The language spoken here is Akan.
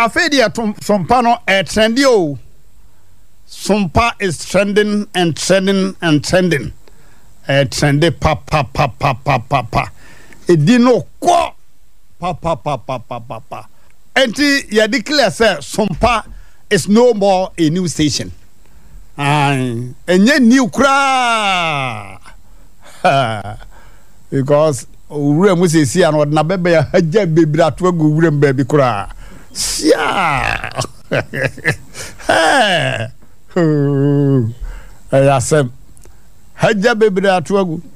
Afedia Sompa no trendy o. Sompa is trending and trending and trending. Trendy pa. Edino kwa pa. Enti ya declare say Sompa is no more a new station. Enye new kra. Because ure mu sesi an odna bebe ya haja bebri ato agu ure mba bi kra. Sia. Hey. Ayasem. Haja bebri ato agu